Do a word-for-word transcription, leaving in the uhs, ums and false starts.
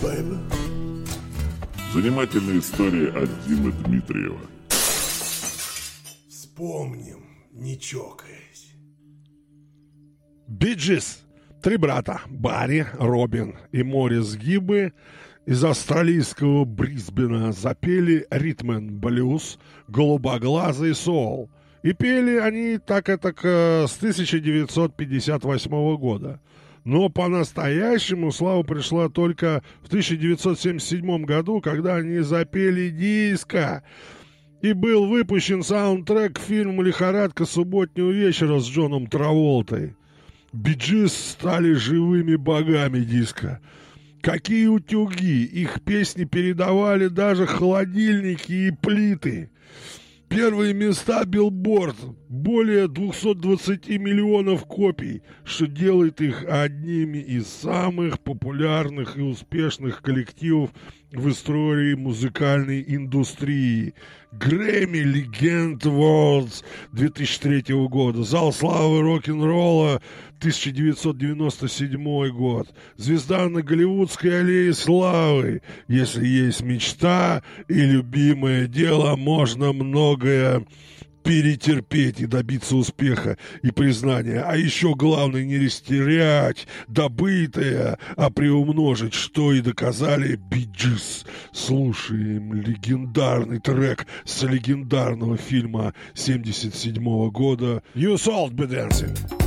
baby. Занимательная история от Димы Дмитриева. Вспомним, не чокаясь. Bee Gees. Три брата. Барри, Робин и Морис Гиббы из австралийского Брисбена запели ритм-н-блюз «Голубоглазый соул». И пели они так-этак с тысяча девятьсот пятьдесят восьмого года. Но по-настоящему слава пришла только в тысяча девятьсот семьдесят седьмом году, когда они запели диско. И был выпущен саундтрек к фильму «Лихорадка субботнего вечера» с Джоном Траволтой. Bee Gees стали живыми богами диска. Какие утюги! Их песни передавали даже холодильники и плиты. Первые места Billboard более двухсот двадцати миллионов копий, что делает их одними из самых популярных и успешных коллективов в истории музыкальной индустрии. Grammy Legend Awards две тысячи третьего года, Зал славы рок-н-ролла тысяча девятьсот девяносто седьмой год, звезда на Голливудской аллее славы. Если есть мечта и любимое дело, можно многое перетерпеть и добиться успеха и признания. А еще главное не растерять добытое, а приумножить, что и доказали Bee Gees. Слушаем легендарный трек с легендарного фильма семьдесят седьмого года «You Should Be Dancing».